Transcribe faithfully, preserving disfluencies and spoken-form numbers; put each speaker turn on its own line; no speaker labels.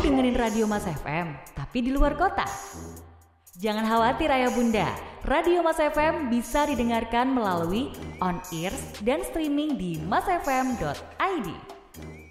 dengerin Radio Mas F M, tapi di luar kota? Jangan khawatir ayah bunda, Radio Mas F M bisa didengarkan melalui on-air dan streaming di masfm dot i d.